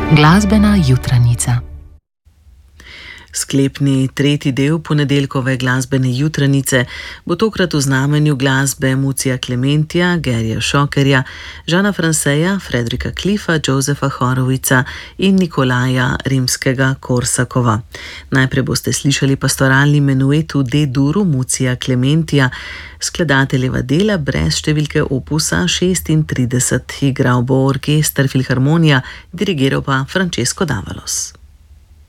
Glasbena jutranica. Sklepni tretji del ponedeljkove glasbene jutranice bo tokrat v znamenju glasbe Mucija Klementija, Garyja Šokerja, Žana Franseja, Fredrika Kliffa, Josefa Horovica in Nikolaja Rimskega-Korsakova. Najprej boste slišali pastoralni menuet v D-duru Mucija Klementija, skladateljeva dela brez številke opusa 36, igral bo orkester Filharmonija, dirigiral pa Francesco Davalos.